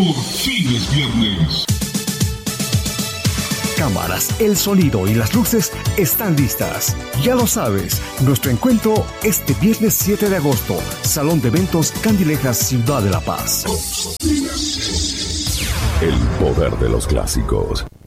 Por fin es viernes. Cámaras, el sonido y las luces están listas. Ya lo sabes, nuestro encuentro este viernes 7 de agosto, Salón de Eventos Candilejas, Ciudad de La Paz. El poder de los clásicos.